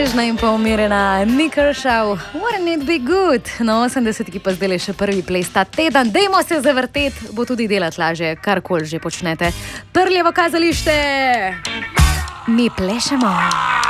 nežna in pa umirjena Nickelšav, Wouldn't it be good? No, 80-ki pa zdaj le še prvi ples ta teden. Dajmo se zavrteti, bo tudi delati lažje, karkoli že počnete. Prljevo kazalište! Mi plešemo!